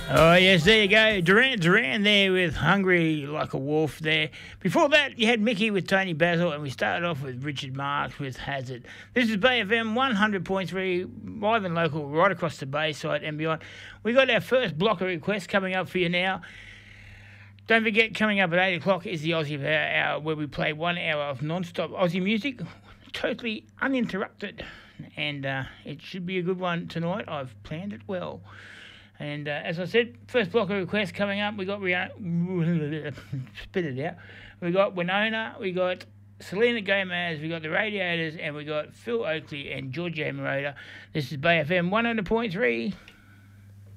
Oh, yes, there you go. Duran there with Hungry Like a Wolf there. Before that, you had Mickey with Tony Basil, and we started off with Richard Marx with Hazard. This is Bay FM 100.3, live and local, right across the Bayside and beyond. We got our first block of requests coming up for you now. Don't forget, coming up at 8 o'clock is the Aussie Hour, where we play 1 hour of non-stop Aussie music, totally uninterrupted. And it should be a good one tonight. I've planned it well. And as I said, first block of requests coming up. We got spit it out. We got Winona, we got Selena Gomez, we got the Radiators, and we got Phil Oakley and Giorgio Moroder. This is Bay FM 100.3.